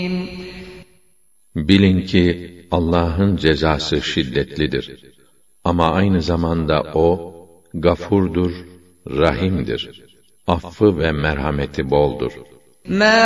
Bilin ki Allah'ın cezası şiddetlidir. Ama aynı zamanda O, Gafurdur, Rahim'dir. Affı ve merhameti boldur.